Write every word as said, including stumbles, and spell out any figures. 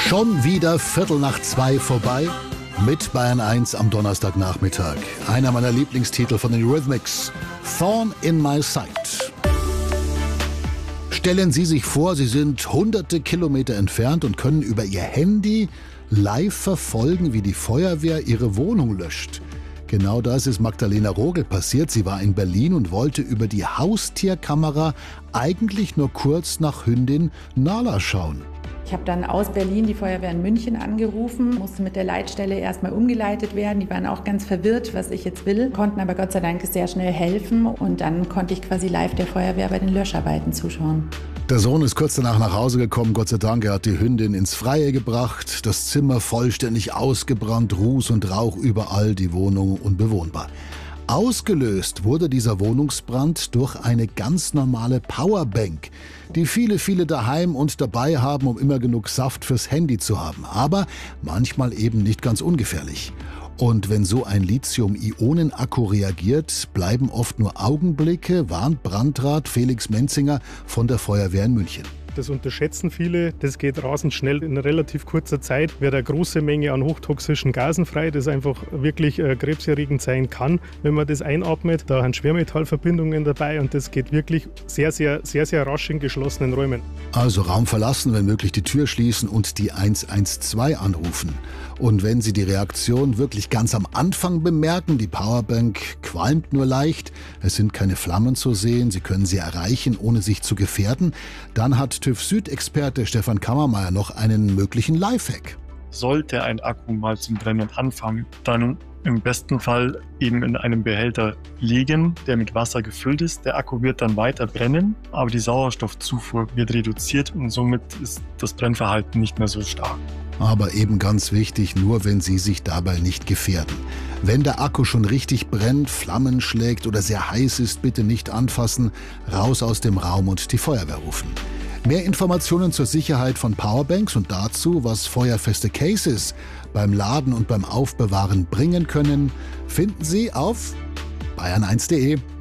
Schon wieder Viertel nach zwei vorbei mit Bayern eins am Donnerstagnachmittag. Einer meiner Lieblingstitel von den Eurythmics, Thorn in My Sight. Stellen Sie sich vor, Sie sind hunderte Kilometer entfernt und können über Ihr Handy live verfolgen, wie die Feuerwehr Ihre Wohnung löscht. Genau das ist Magdalena Rogel passiert. Sie war in Berlin und wollte über die Haustierkamera eigentlich nur kurz nach Hündin Nala schauen. Ich habe dann aus Berlin die Feuerwehr in München angerufen, musste mit der Leitstelle erstmal umgeleitet werden. Die waren auch ganz verwirrt, was ich jetzt will, konnten aber Gott sei Dank sehr schnell helfen und dann konnte ich quasi live der Feuerwehr bei den Löscharbeiten zuschauen. Der Sohn ist kurz danach nach Hause gekommen, Gott sei Dank. Er hat die Hündin ins Freie gebracht, das Zimmer vollständig ausgebrannt, Ruß und Rauch überall, die Wohnung unbewohnbar. Ausgelöst wurde dieser Wohnungsbrand durch eine ganz normale Powerbank, die viele, viele daheim und dabei haben, um immer genug Saft fürs Handy zu haben. Aber manchmal eben nicht ganz ungefährlich. Und wenn so ein Lithium-Ionen-Akku reagiert, bleiben oft nur Augenblicke, warnt Brandrat Felix Menzinger von der Feuerwehr in München. Das unterschätzen viele. Das geht rasend schnell. In relativ kurzer Zeit wird eine große Menge an hochtoxischen Gasen frei, das einfach wirklich äh, krebserregend sein kann, wenn man das einatmet. Da sind Schwermetallverbindungen dabei und das geht wirklich sehr, sehr, sehr, sehr rasch in geschlossenen Räumen. Also Raum verlassen, wenn möglich die Tür schließen und die eins eins zwei anrufen. Und wenn Sie die Reaktion wirklich ganz am Anfang bemerken, die Powerbank qualmt nur leicht, es sind keine Flammen zu sehen, Sie können sie erreichen, ohne sich zu gefährden, dann hat TÜV Süd-Experte Stefan Kammermeier noch einen möglichen Lifehack. Sollte ein Akku mal zum Brennen anfangen, dann im besten Fall eben in einem Behälter liegen, der mit Wasser gefüllt ist. Der Akku wird dann weiter brennen, aber die Sauerstoffzufuhr wird reduziert und somit ist das Brennverhalten nicht mehr so stark. Aber eben ganz wichtig, nur wenn Sie sich dabei nicht gefährden. Wenn der Akku schon richtig brennt, Flammen schlägt oder sehr heiß ist, bitte nicht anfassen, raus aus dem Raum und die Feuerwehr rufen. Mehr Informationen zur Sicherheit von Powerbanks und dazu, was feuerfeste Cases beim Laden und beim Aufbewahren bringen können, finden Sie auf bayern eins punkt de.